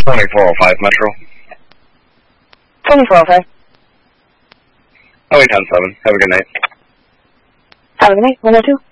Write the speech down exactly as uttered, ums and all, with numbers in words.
twenty-four oh five Metro. twenty-four oh five. Highway ten seven. Have a good night. Have a good night. one oh two.